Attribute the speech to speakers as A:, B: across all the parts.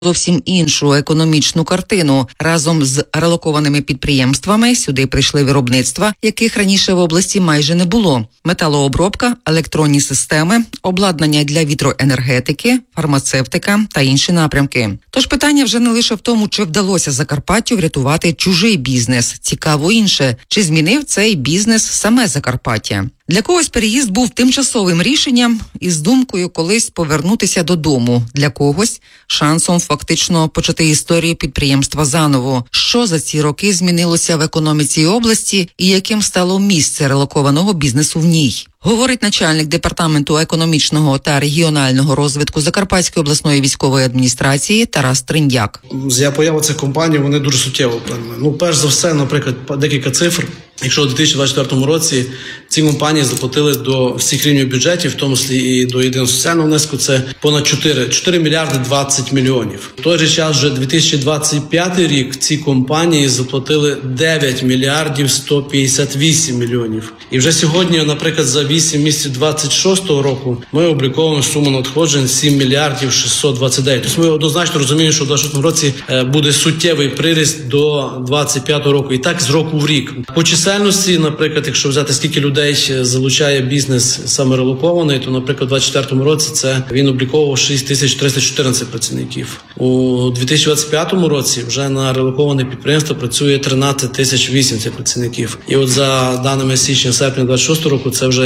A: зовсім іншу економічну картину. Разом з релокованими підприємствами сюди прийшли виробництва, яких раніше в області майже не було. Металообробка, електронні системи, обладнання для вітроенергетики, фармацевтика та інші напрямки. Тож питання вже не лише в тому, чи вдалося Закарпаттю врятувати чужий бізнес. Цікаво інше, чи змінив цей бізнес саме Закарпаття. Для когось переїзд був тимчасовим рішенням із думкою колись повернутися додому. Для когось – шансом фактично почати історію підприємства заново. Що за ці роки змінилося в економіці області і яким стало місце релокованого бізнесу в ній? Говорить начальник департаменту економічного та регіонального розвитку Закарпатської обласної військової адміністрації Тарас Триндяк.
B: З появи цих компаній вони дуже суттєво вплинули. Перш за все, наприклад, декілька цифр. Якщо у 2024 році ці компанії заплатили до всіх рівнів бюджетів, в тому числі і до єдиного соціального внеску, це понад 4 мільярди 20 мільйонів. В той же час вже 2025 рік ці компанії заплатили 9 мільярдів 158 мільйонів. І вже сьогодні, наприклад, за 8 місяців 26 року ми обліковуємо суму надходжень 7 мільярдів 629. Тобто ми однозначно розуміємо, що в 2026 році буде суттєвий приріст до 25 року. І так з року в рік. По чисельності, наприклад, якщо взяти скільки людей залучає бізнес саме релокований, то, наприклад, у 2024 році він обліковував 6314 працівників. У 2025 році вже на релоковане підприємство працює 13080 працівників. І от за даними січня-серпня 2026 року це вже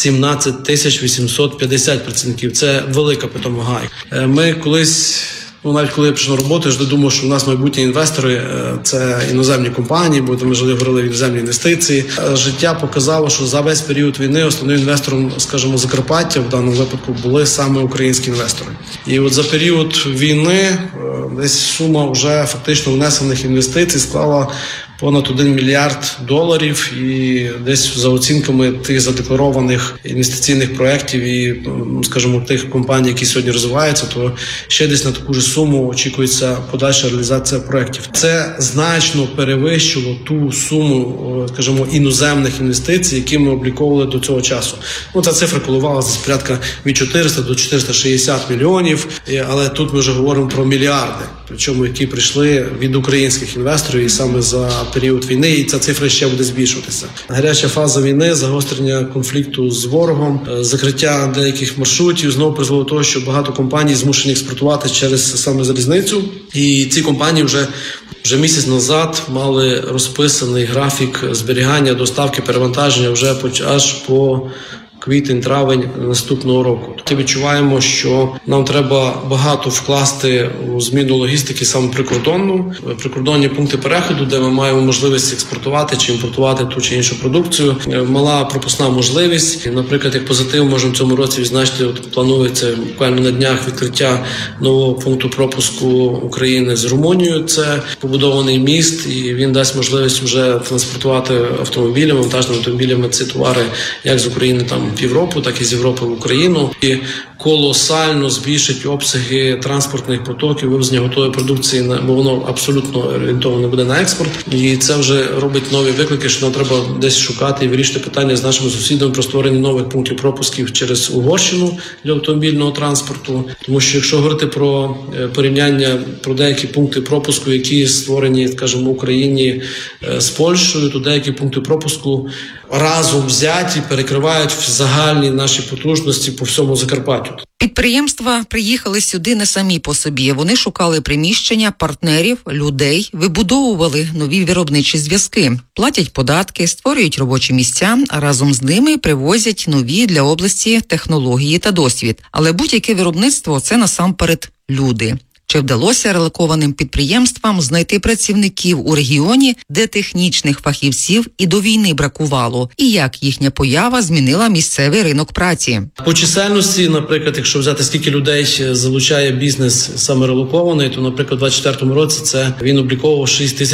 B: 17850 працівників. Це велика питома вага. Ми колись... навіть коли я пішов на роботу, я думав, що в нас майбутні інвестори – це іноземні компанії, бо ми ж говорили іноземні інвестиції. Життя показало, що за весь період війни основним інвестором, скажімо, Закарпаття в даному випадку були саме українські інвестори. І от за період війни десь сума вже фактично внесених інвестицій склала понад 1 мільярд доларів, і десь за оцінками тих задекларованих інвестиційних проєктів і, скажімо, тих компаній, які сьогодні розвиваються, то ще десь на таку ж суму очікується подальша реалізація проєктів. Це значно перевищило ту суму, скажімо, іноземних інвестицій, які ми обліковували до цього часу. Ця цифра коливалася з порядка від 400 до 460 мільйонів, але тут ми вже говоримо про мільярди, причому які прийшли від українських інвесторів і саме за період війни, і ця цифра ще буде збільшуватися. Гаряча фаза війни, загострення конфлікту з ворогом, закриття деяких маршрутів знову призвело до того, що багато компаній змушені експортувати через саме залізницю. І ці компанії вже місяць назад мали розписаний графік зберігання, доставки, перевантаження вже аж по квітень-травень наступного року. Тобто відчуваємо, що нам треба багато вкласти у зміну логістики саме прикордонні пункти переходу, де ми маємо можливість експортувати чи імпортувати ту чи іншу продукцію. Мала пропускна можливість. Наприклад, як позитив можемо в цьому році відзначити, планується буквально на днях відкриття нового пункту пропуску України з Румунією. Це побудований міст, і він дасть можливість вже транспортувати автомобілями, вантажними автомобілями ці товари як з України там в Європу, так і з Європи в Україну. І колосально збільшить обсяги транспортних потоків, вивезення готової продукції, бо воно абсолютно орієнтовано буде на експорт. І це вже робить нові виклики, що нам треба десь шукати і вирішити питання з нашими сусідами про створення нових пунктів пропусків через Угорщину для автомобільного транспорту. Тому що якщо говорити про порівняння, про деякі пункти пропуску, які створені, скажімо, в Україні з Польщею, то деякі пункти пропуску разом взяті перекривають загальні наші потужності по всьому Закарпаттю.
A: Підприємства приїхали сюди не самі по собі. Вони шукали приміщення, партнерів, людей, вибудовували нові виробничі зв'язки, платять податки, створюють робочі місця, а разом з ними привозять нові для області технології та досвід. Але будь-яке виробництво – це насамперед люди. Чи вдалося релокованим підприємствам знайти працівників у регіоні, де технічних фахівців і до війни бракувало? І як їхня поява змінила місцевий ринок праці?
B: По чисельності, наприклад, якщо взяти скільки людей залучає бізнес саме релокований, то, наприклад, у 2024 році він обліковував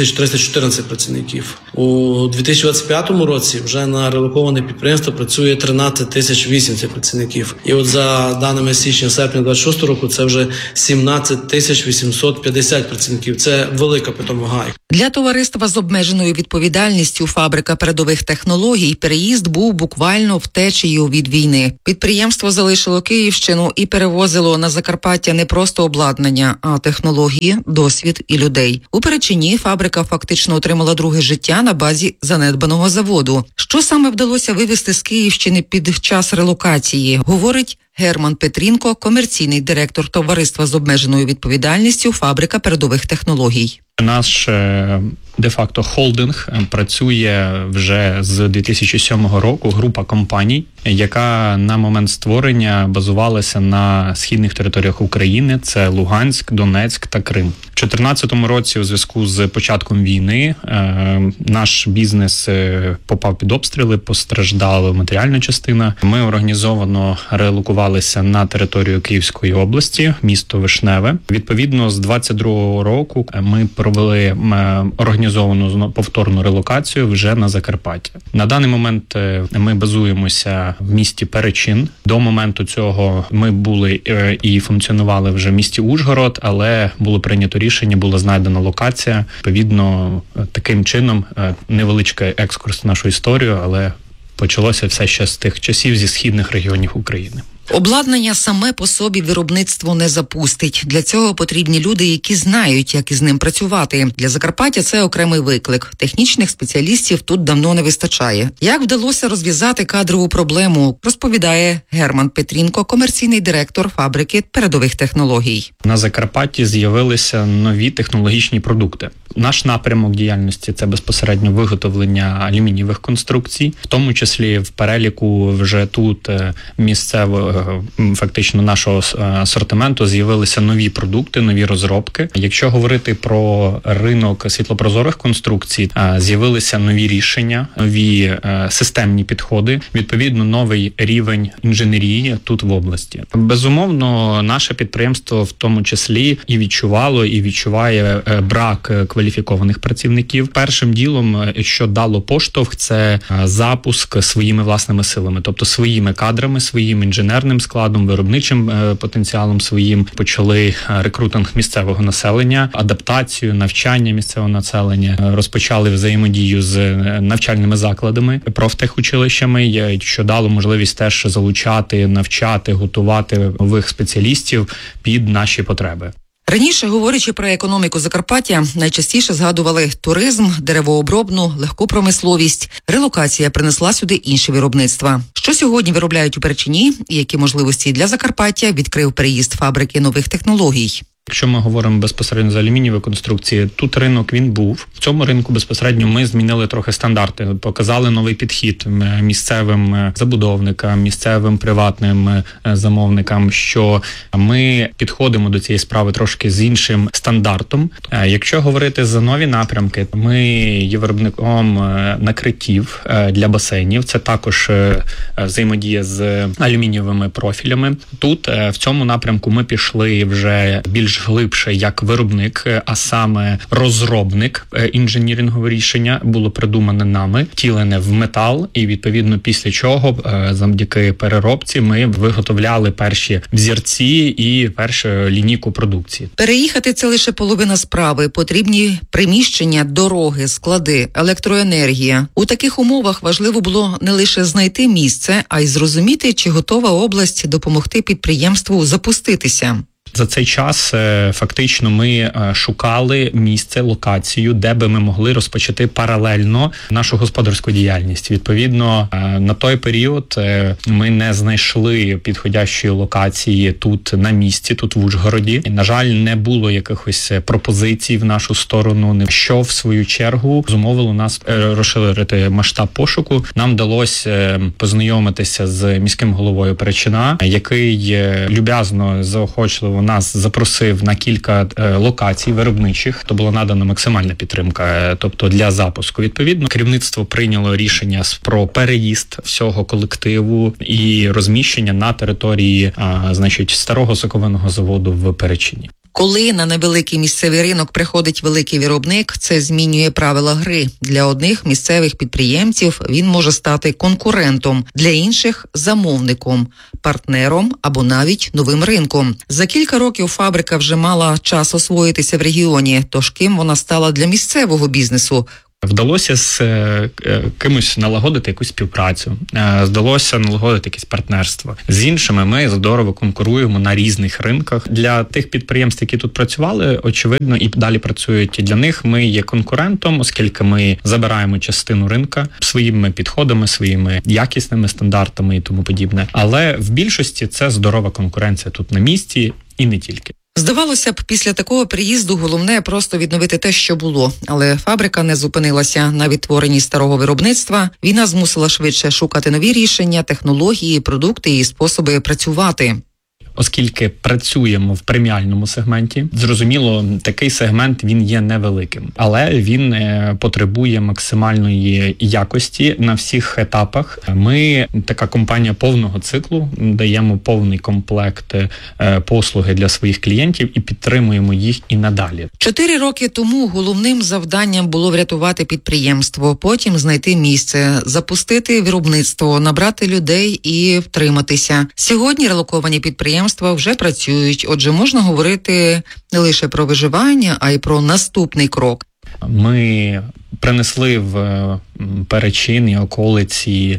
B: 6314 працівників. У 2025 році вже на релоковане підприємство працює 13080 працівників. І от за даними січня-серпня 2026 року це вже 170 850 працівників. Це велика допомога.
A: Для товариства з обмеженою відповідальністю «Фабрика передових технологій» переїзд був буквально втечею від війни. Підприємство залишило Київщину і перевозило на Закарпаття не просто обладнання, а технології, досвід і людей. У Перечині фабрика фактично отримала друге життя на базі занедбаного заводу. Що саме вдалося вивезти з Київщини під час релокації, говорить Герман Петрінко, комерційний директор товариства з обмеженою відповідальністю «Фабрика передових технологій».
C: Наш де-факто холдинг працює вже з 2007 року, група компаній, яка на момент створення базувалася на східних територіях України, це Луганськ, Донецьк та Крим. У 2014 році у зв'язку з початком війни наш бізнес попав під обстріли, постраждала матеріальна частина. Ми організовано релокувалися на територію Київської області, місто Вишневе. Відповідно, з 2022 року ми провели організовану повторну релокацію вже на Закарпаття. На даний момент ми базуємося в місті Перечин. До моменту цього ми були і функціонували вже в місті Ужгород, але було прийнято рішення, була знайдена локація. Відповідно, таким чином невеличкий екскурс в нашу історію, але почалося все ще з тих часів зі східних регіонів України.
A: Обладнання саме по собі виробництво не запустить. Для цього потрібні люди, які знають, як із ним працювати. Для Закарпаття це окремий виклик. Технічних спеціалістів тут давно не вистачає. Як вдалося розв'язати кадрову проблему, розповідає Герман Петрінко, комерційний директор фабрики передових технологій.
C: На Закарпатті з'явилися нові технологічні продукти. Наш напрямок діяльності – це безпосередньо виготовлення алюмінієвих конструкцій, в тому числі в переліку вже тут місцевого фактично нашого асортименту з'явилися нові продукти, нові розробки. Якщо говорити про ринок світлопрозорих конструкцій, з'явилися нові рішення, нові системні підходи, відповідно новий рівень інженерії тут в області. Безумовно, наше підприємство в тому числі і відчувало, і відчуває брак кваліфікованих працівників. Першим ділом, що дало поштовх, це запуск своїми власними силами, тобто своїми кадрами, своїм інженерним складом, виробничим потенціалом своїм. Почали рекрутинг місцевого населення, адаптацію, навчання місцевого населення, розпочали взаємодію з навчальними закладами, профтехучилищами, що дало можливість теж залучати, навчати, готувати нових спеціалістів під наші потреби.
A: Раніше, говорячи про економіку Закарпаття, найчастіше згадували туризм, деревообробну, легку промисловість. Релокація принесла сюди інші виробництва. Що сьогодні виробляють у Перечині і які можливості для Закарпаття відкрив переїзд фабрики нових технологій?
C: Якщо ми говоримо безпосередньо за алюмінієві конструкції, тут ринок він був. В цьому ринку безпосередньо ми змінили трохи стандарти, показали новий підхід місцевим забудовникам, місцевим приватним замовникам, що ми підходимо до цієї справи трошки з іншим стандартом. Якщо говорити за нові напрямки, ми є виробником накриттів для басейнів, це також взаємодія з алюмінієвими профілями. Тут в цьому напрямку ми пішли вже більш глибше як виробник, а саме розробник інженірингового рішення було придумане нами, втілене в метал, і відповідно після чого завдяки переробці ми виготовляли перші взірці і першу лінійку продукції.
A: Переїхати – це лише половина справи. Потрібні приміщення, дороги, склади, електроенергія. У таких умовах важливо було не лише знайти місце, а й зрозуміти, чи готова область допомогти підприємству запуститися.
C: За цей час фактично ми шукали місце, локацію, де би ми могли розпочати паралельно нашу господарську діяльність. Відповідно, на той період ми не знайшли підходящої локації тут на місці, тут в Ужгороді. І, на жаль, не було якихось пропозицій в нашу сторону, що в свою чергу зумовило нас розширити масштаб пошуку. Нам вдалося познайомитися з міським головою Перечина, який люб'язно, заохочливо нас запросив на кілька локацій виробничих, то була надана максимальна підтримка, тобто для запуску. Відповідно, керівництво прийняло рішення про переїзд всього колективу і розміщення на території, старого соковинного заводу в Перечині.
A: Коли на невеликий місцевий ринок приходить великий виробник, це змінює правила гри. Для одних місцевих підприємців він може стати конкурентом, для інших – замовником, партнером або навіть новим ринком. За кілька років фабрика вже мала час освоїтися в регіоні, тож ким вона стала для місцевого бізнесу?
C: Вдалося з кимось налагодити якусь співпрацю, вдалося налагодити якесь партнерство. З іншими ми здорово конкуруємо на різних ринках. Для тих підприємств, які тут працювали, очевидно, і далі працюють, і для них ми є конкурентом, оскільки ми забираємо частину ринка своїми підходами, своїми якісними стандартами і тому подібне. Але в більшості це здорова конкуренція тут на місці і не тільки.
A: Здавалося б, після такого приїзду головне просто відновити те, що було. Але фабрика не зупинилася на відтворенні старого виробництва. Війна змусила швидше шукати нові рішення, технології, продукти і способи працювати.
C: Оскільки працюємо в преміальному сегменті, зрозуміло, такий сегмент він є невеликим, але він потребує максимальної якості на всіх етапах. Ми така компанія повного циклу, даємо повний комплект послуги для своїх клієнтів і підтримуємо їх і надалі. 4
A: роки тому головним завданням було врятувати підприємство, потім знайти місце, запустити виробництво, набрати людей і втриматися. Сьогодні релоковані підприємства вже працюють, отже, можна говорити не лише про виживання, а й про наступний крок.
C: Ми принесли в Перечин і околиці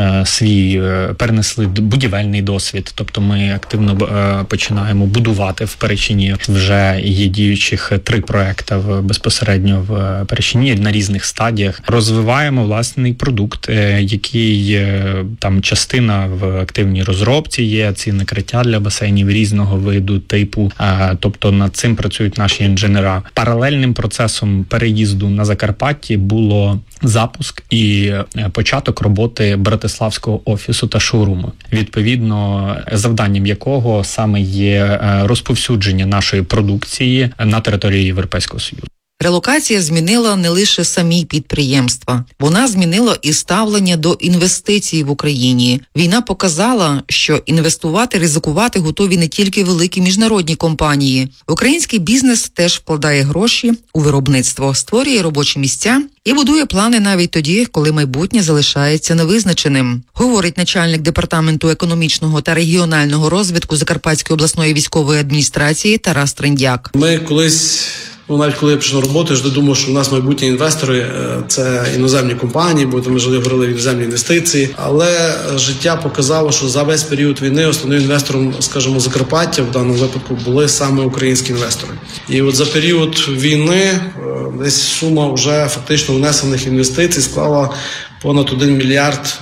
C: перенесли будівельний досвід. Тобто ми активно починаємо будувати в Перечині. Вже є діючих 3 проекти безпосередньо в Перечині на різних стадіях. Розвиваємо власний продукт, який там частина в активній розробці є, ці накриття для басейнів різного виду, типу. Тобто над цим працюють наші інженера. Паралельним процесом переїзду на Закарпатті було запуск і початок роботи братиславського офісу та шоуруму, відповідно завданням якого саме є розповсюдження нашої продукції на території Європейського Союзу.
A: Релокація змінила не лише самі підприємства. Вона змінила і ставлення до інвестицій в Україні. Війна показала, що інвестувати, ризикувати готові не тільки великі міжнародні компанії. Український бізнес теж вкладає гроші у виробництво, створює робочі місця і будує плани навіть тоді, коли майбутнє залишається невизначеним. Говорить начальник департаменту економічного та регіонального розвитку Закарпатської обласної військової адміністрації Тарас Триндяк.
B: Ми колись... навіть коли я пішов на роботу, я думав, що в нас майбутні інвестори – це іноземні компанії, бо ми говорили іноземні інвестиції. Але життя показало, що за весь період війни основним інвестором, скажімо, Закарпаття в даному випадку були саме українські інвестори. І от за період війни десь сума вже фактично внесених інвестицій склала понад $1 мільярд,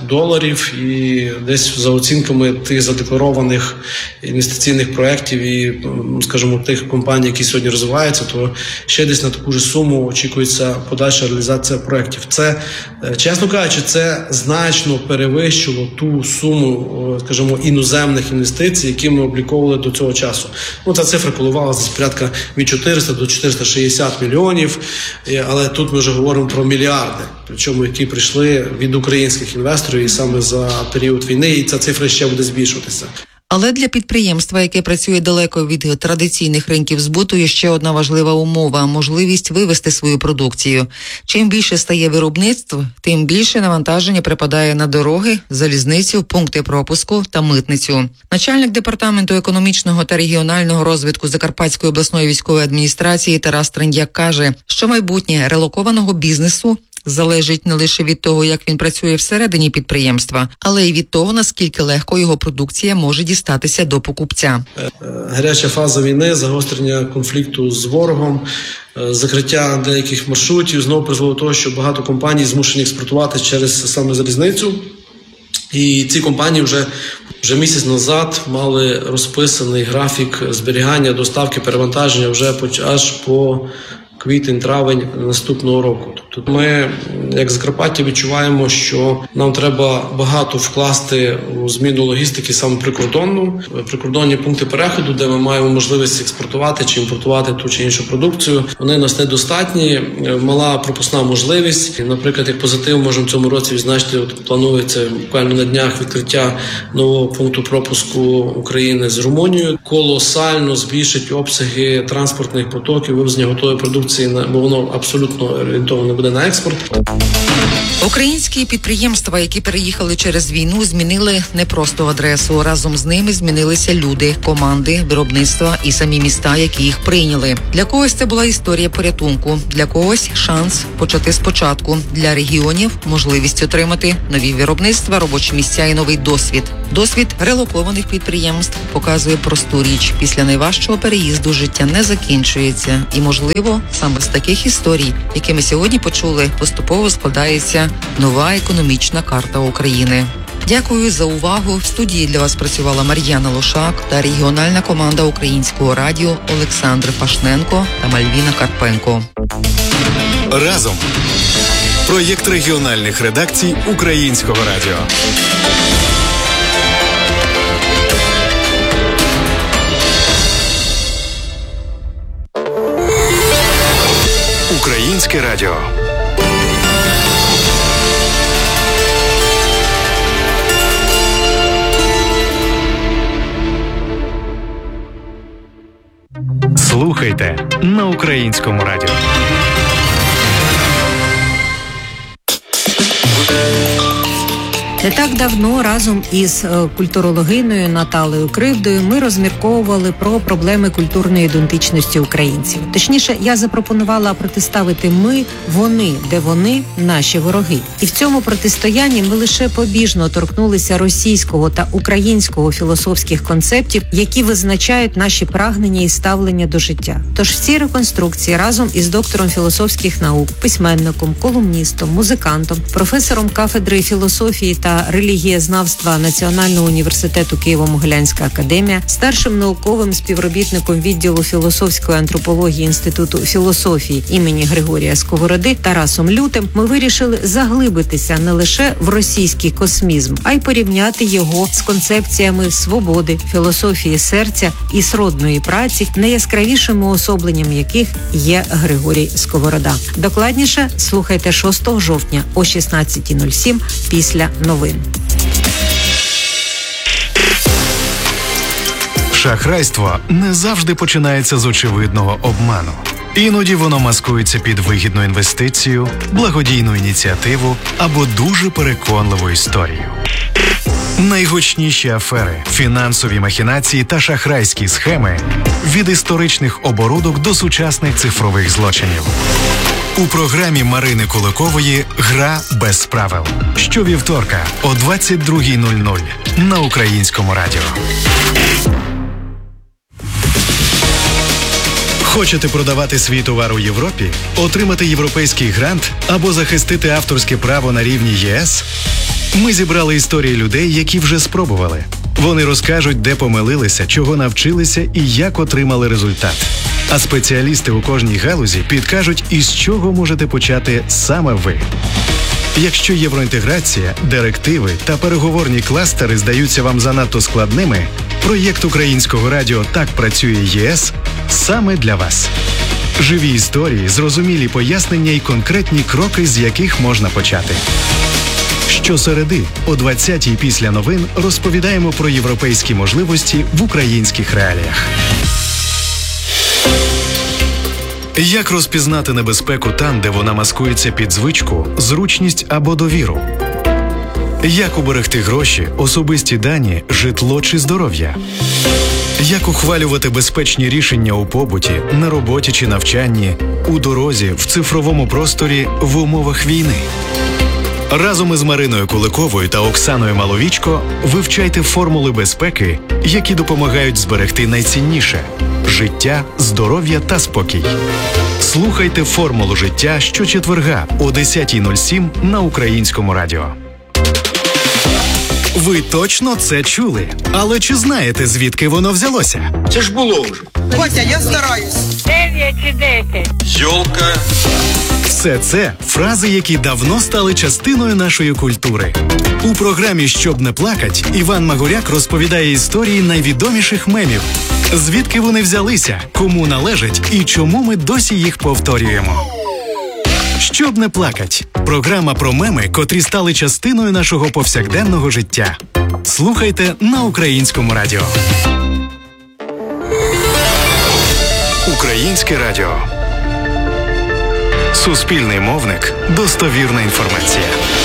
B: і десь за оцінками тих задекларованих інвестиційних проєктів і, скажімо, тих компаній, які сьогодні розвиваються, то ще десь на таку ж суму очікується подальша реалізація проєктів. Це, чесно кажучи, це значно перевищило ту суму, скажімо, іноземних інвестицій, які ми обліковували до цього часу. Ця цифра коливалася порядка від 400 до 460 мільйонів, але тут ми вже говоримо про мільярди, причому які прийшли від українських інвесторів і саме за період війни, і ця цифра ще буде збільшуватися.
A: Але для підприємства, яке працює далеко від традиційних ринків збуту, є ще одна важлива умова – можливість вивести свою продукцію. Чим більше стає виробництв, тим більше навантаження припадає на дороги, залізницю, пункти пропуску та митницю. Начальник департаменту економічного та регіонального розвитку Закарпатської обласної військової адміністрації Тарас Триндяк каже, що майбутнє релокованого бізнесу залежить не лише від того, як він працює всередині підприємства, але й від того, наскільки легко його продукція може дістатися до покупця.
B: Гаряча фаза війни, загострення конфлікту з ворогом, закриття деяких маршрутів знову призвело до того, що багато компаній змушені експортувати через саме залізницю. І ці компанії вже місяць назад мали розписаний графік зберігання, доставки, перевантаження вже аж по квітень-травень наступного року. Тобто ми, як Закарпаття, відчуваємо, що нам треба багато вкласти у зміну логістики саме прикордонну. Прикордонні пункти переходу, де ми маємо можливість експортувати чи імпортувати ту чи іншу продукцію, вони у нас недостатні, мала пропускна можливість. Наприклад, як позитив можемо в цьому році відзначити, планується буквально на днях відкриття нового пункту пропуску України з Румунією. Колосально збільшить обсяги транспортних потоків, вивезення готової продукції, бо воно абсолютно орієнтовано буде на експорт.
A: Українські підприємства, які переїхали через війну, змінили не просто адресу. Разом з ними змінилися люди, команди, виробництва і самі міста, які їх прийняли. Для когось це була історія порятунку, для когось шанс почати спочатку. Для регіонів можливість отримати нові виробництва, робочі місця і новий досвід. Досвід релокованих підприємств показує просту річ. Після найважчого переїзду життя не закінчується. І, можливо, саме з таких історій, які ми сьогодні почули, поступово складається нова економічна карта України. Дякую за увагу. В студії для вас працювала Мар'яна Лошак та регіональна команда Українського радіо Олександр Пашненко та Мальвіна Карпенко.
D: Разом. Проєкт регіональних редакцій Українського радіо. Українське радіо. Слухайте на Українському радіо.
E: Не так давно разом із культурологиною Наталею Кривдою ми розмірковували про проблеми культурної ідентичності українців. Точніше, я запропонувала протиставити ми, вони, де вони, наші вороги. І в цьому протистоянні ми лише побіжно торкнулися російського та українського філософських концептів, які визначають наші прагнення і ставлення до життя. Тож в цій реконструкції разом із доктором філософських наук, письменником, колумністом, музикантом, професором кафедри філософії та релігієзнавства Національного університету Києво-Могилянська академія, старшим науковим співробітником відділу філософської антропології Інституту філософії імені Григорія Сковороди Тарасом Лютим ми вирішили заглибитися не лише в російський космізм, а й порівняти його з концепціями свободи, філософії серця і сродної праці, найяскравішим уособленням яких є Григорій Сковорода. Докладніше слухайте 6 жовтня о 16:07 після новин.
D: Шахрайство не завжди починається з очевидного обману. Іноді воно маскується під вигідну інвестицію, благодійну ініціативу або дуже переконливу історію. Найгучніші афери, фінансові махінації та шахрайські схеми від історичних оборудок до сучасних цифрових злочинів. У програмі Марини Куликової «Гра без правил» щовівторка о 22:00 на Українському радіо. Хочете продавати свій товар у Європі, отримати європейський грант або захистити авторське право на рівні ЄС? Ми зібрали історії людей, які вже спробували. Вони розкажуть, де помилилися, чого навчилися і як отримали результат. А спеціалісти у кожній галузі підкажуть, із чого можете почати саме ви. Якщо євроінтеграція, директиви та переговорні кластери здаються вам занадто складними, проєкт Українського радіо «Так працює ЄС» саме для вас. Живі історії, зрозумілі пояснення і конкретні кроки, з яких можна почати. Щосереди о 20:00 після новин розповідаємо про європейські можливості в українських реаліях. Як розпізнати небезпеку там, де вона маскується під звичку, зручність або довіру? Як уберегти гроші, особисті дані, житло чи здоров'я? Як ухвалювати безпечні рішення у побуті, на роботі чи навчанні, у дорозі, в цифровому просторі, в умовах війни? Разом із Мариною Куликовою та Оксаною Маловічко вивчайте формули безпеки, які допомагають зберегти найцінніше – життя, здоров'я та спокій. Слухайте «Формулу життя» щочетверга о 10:07 на Українському радіо. Ви точно це чули? Але чи знаєте, звідки воно взялося?
F: Це ж було вже.
G: Батя, я стараюсь.
H: 9 чи 10.
F: Ёлка.
D: Все це фрази, які давно стали частиною нашої культури. У програмі «Щоб не плакать» Іван Магуряк розповідає історії найвідоміших мемів. Звідки вони взялися, кому належать і чому ми досі їх повторюємо. «Щоб не плакать» – програма про меми, котрі стали частиною нашого повсякденного життя. Слухайте на Українському радіо. Українське радіо. Суспільний мовник. Достовірна інформація.